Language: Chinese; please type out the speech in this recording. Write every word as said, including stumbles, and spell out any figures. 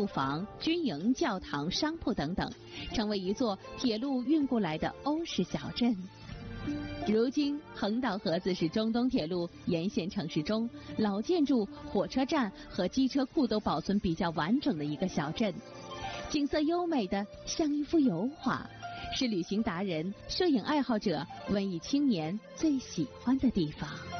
住房、军营、教堂、商铺等等，成为一座铁路运过来的欧式小镇。如今，横岛河子是中东铁路沿线城市中老建筑、火车站和机车库都保存比较完整的一个小镇，景色优美的像一幅油画，是旅行达人、摄影爱好者、文艺青年最喜欢的地方。